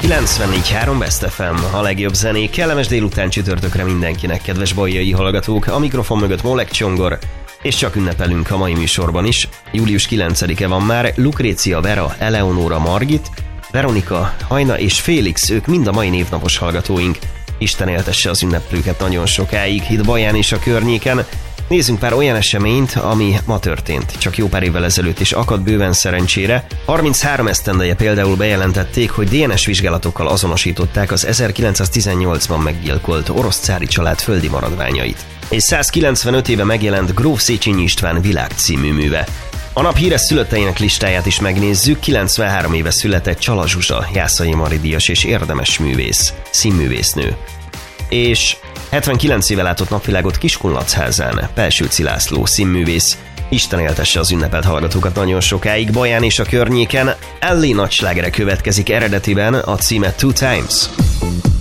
94.3 Best FM, a legjobb zenék, kellemes délután csütörtökre mindenkinek, kedves bajjai hallgatók, a mikrofon mögött Molek Csongor, és csak ünnepelünk a mai műsorban is. Július 9-e van már, Lukrécia, Vera, Eleonóra, Margit, Veronika, Hajna és Félix, ők mind a mai névnapos hallgatóink. Isten éltesse az ünneplőket nagyon sokáig, itt Baján és a környéken. Nézzünk pár olyan eseményt, ami ma történt, csak jó pár évvel ezelőtt is akadt bőven szerencsére. 33 esztendeje például bejelentették, hogy DNS vizsgálatokkal azonosították az 1918-ban meggyilkolt orosz cári család földi maradványait. És 195 éve megjelent Gróf Széchenyi István Világ című műve. A nap híres szülötteinek listáját is megnézzük, 93 éve született Csala Zsuzsa, Jászai Mari díjas és érdemes művész, színművésznő. És 79 éve látott napvilágot Kiskunlachházán, Pelsőci László, színművész. Isten éltesse az ünnepelt hallgatókat nagyon sokáig, Baján és a környéken. Ellie nagyslágere következik, eredetiben a címe Two Times.